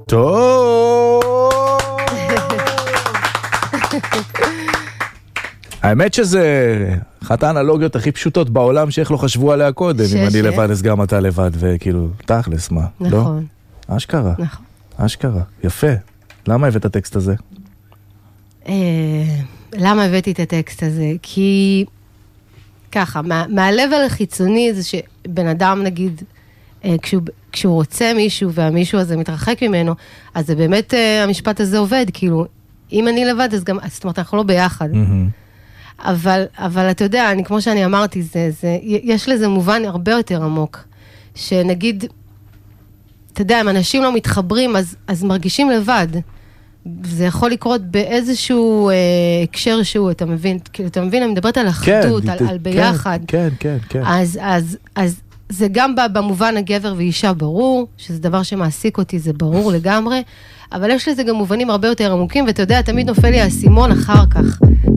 טוב. האמת שזה אחת האנלוגיות הכי פשוטות בעולם שאיך לא חשבו עליה קודם. אם אני לבד אז גם אתה לבד, וכאילו תכלס מה? נכון. אשכרה. נכון. אשכרה. יפה. למה הבאת את הטקסט הזה? למה הבאתי את הטקסט הזה? כי ככה, מהלבל החיצוני זה שבן אדם נגיד, כשהוא רוצה מישהו והמישהו הזה מתרחק ממנו, אז זה באמת המשפט הזה עובד, כאילו, אם אני לבד אז גם, זאת אומרת, אנחנו לא ביחד. אבל אתה יודע, כמו שאני אמרתי, יש לזה מובן הרבה יותר עמוק, שנגיד, אתה יודע, אם אנשים לא מתחברים, אז מרגישים לבד. זה יכול לקרות באיזשהו הקשר שהוא, אתה מבין, אני מדברת על אחדות, על ביחד. כן. אז זה גם במובן הגבר ואישה ברור, שזה דבר שמעסיק אותי, זה ברור לגמרי, אבל יש לזה גם מובנים הרבה יותר עמוקים, ואתה יודע, תמיד נופל לי הסימון אחר כך.